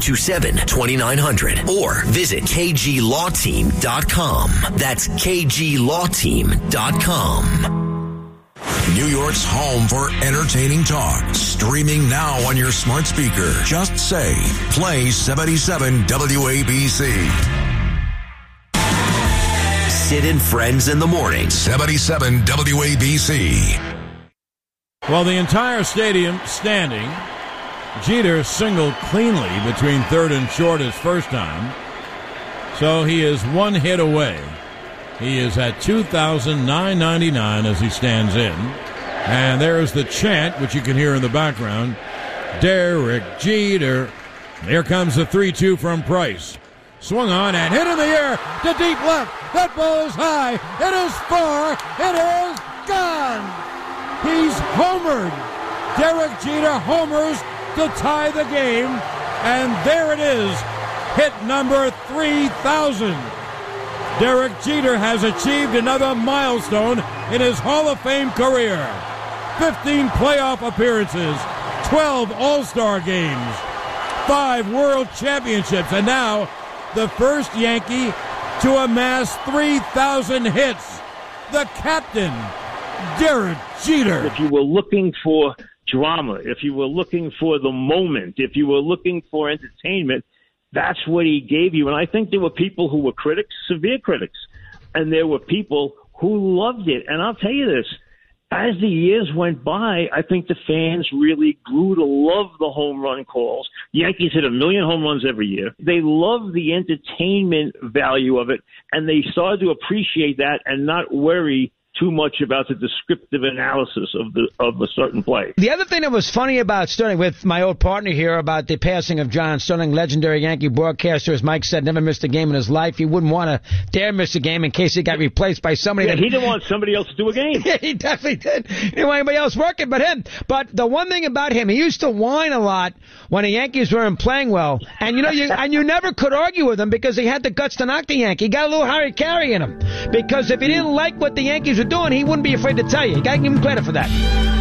827-2900 or visit kglawteam.com. That's kglawteam.com. New York's home for entertaining talk. Streaming now on your smart speaker. Just say, play 77 WABC. Sid and Friends in the morning. 77 WABC. Well, the entire stadium standing. Jeter singled cleanly between third and short his first time. So he is one hit away. He is at 2,999 as he stands in. And there's the chant, which you can hear in the background. Derek Jeter. Here comes the 3-2 from Price. Swung on and hit in the air to deep left. That ball is high. It is far. It is gone. He's homered. Derek Jeter homers to tie the game, and there it is, hit number 3,000. Derek Jeter has achieved another milestone in his Hall of Fame career. 15 playoff appearances, 12 All-Star games, 5 World Championships, and now the first Yankee to amass 3,000 hits. The captain, Derek Jeter. If you were looking for drama, if you were looking for the moment, if you were looking for entertainment, that's what he gave you. And I think there were people who were critics, severe critics, and there were people who loved it. And I'll tell you this, as the years went by, I think the fans really grew to love the home run calls. Yankees hit 1 million home runs every year. They loved the entertainment value of it, and they started to appreciate that and not worry too much about the descriptive analysis of a certain play. The other thing that was funny about Sterling, with my old partner here, about the passing of John Sterling, legendary Yankee broadcaster, as Mike said, never missed a game in his life. He wouldn't want to dare miss a game in case he got replaced by somebody. Yeah, he didn't want somebody else to do a game. Yeah, he definitely did. He didn't want anybody else working but him. But the one thing about him, he used to whine a lot when the Yankees weren't playing well. And you never could argue with him because he had the guts to knock the Yankee. He got a little Harry Carey in him. Because if he didn't like what the Yankees were doing, he wouldn't be afraid to tell you. You got to give him credit for that.